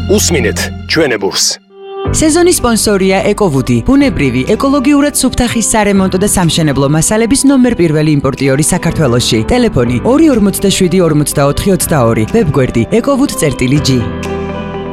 უსმინეთ ჩვენებურს. სეზონის სპონსორია ეკოვუდი, ბუნებრივი, ეკოლოგიურად სუფთა ხის სარემონტო და სამშენებლო მასალების ნომერ პირველი იმპორტიორი საქართველოში. ტელეფონი 247 44 22, ვებგვერდი ekovud.g.